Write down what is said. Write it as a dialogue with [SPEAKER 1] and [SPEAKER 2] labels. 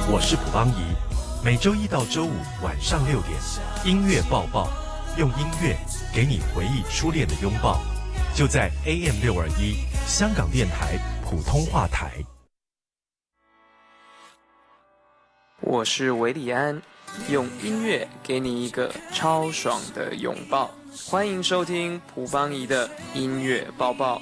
[SPEAKER 1] 我是卜邦仪，每周一到周五晚上6点，音乐抱抱，用音乐给你回忆初恋的拥抱，就在 AM621香港电台普通话台。
[SPEAKER 2] 我是维里安，用音乐给你一个超爽的拥抱。欢迎收听卜邦仪的音乐抱抱。